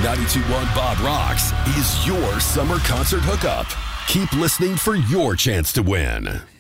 92.1 Bob Rocks is your summer concert hookup. Keep listening for your chance to win.